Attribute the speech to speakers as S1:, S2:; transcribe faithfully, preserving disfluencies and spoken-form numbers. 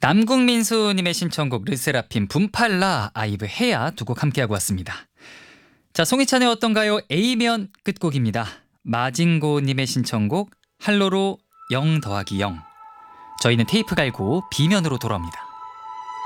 S1: 남궁민수님의 신청곡 르세라핌 붐팔라 아이브 해야 두 곡 함께하고 왔습니다. 자, 송희찬의 어떤가요? A면 끝곡입니다. 마징고님의 신청곡 할로로 영 더하기 영. 저희는 테이프 갈고 B면으로 돌아옵니다.